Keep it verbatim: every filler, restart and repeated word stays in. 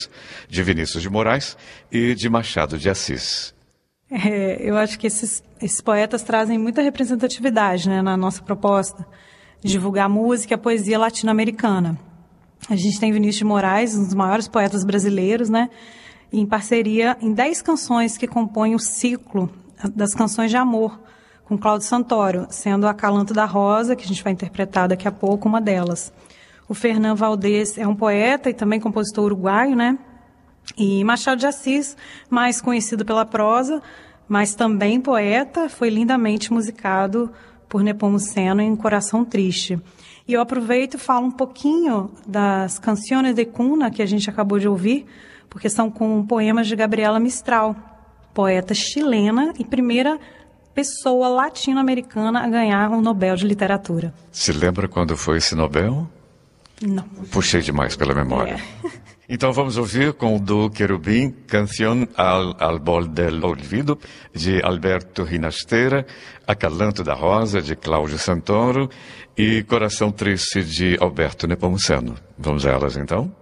de Vinícius de Moraes e de Machado de Assis. É, eu acho que esses, esses poetas trazem muita representatividade, né, na nossa proposta de divulgar a música e a poesia latino-americana. A gente tem Vinícius de Moraes, um dos maiores poetas brasileiros, né, em parceria em dez canções que compõem o ciclo das canções de amor, com Cláudio Santoro, sendo Acalanto da Rosa, que a gente vai interpretar daqui a pouco, uma delas. O Fernán Valdés é um poeta e também compositor uruguaio, né? E Machado de Assis, mais conhecido pela prosa, mas também poeta, foi lindamente musicado por Nepomuceno em Coração Triste. E eu aproveito e falo um pouquinho das Canciones de Cuna, que a gente acabou de ouvir, porque são com poemas de Gabriela Mistral, poeta chilena e primeira pessoa latino-americana a ganhar um Nobel de Literatura. Se lembra quando foi esse Nobel? Não. Puxei demais pela memória. É. Então vamos ouvir com o do Querubim, Canción al Árbol del Olvido, de Alberto Rinastera, Acalanto da Rosa, de Cláudio Santoro, e Coração Triste, de Alberto Nepomuceno. Vamos a elas então?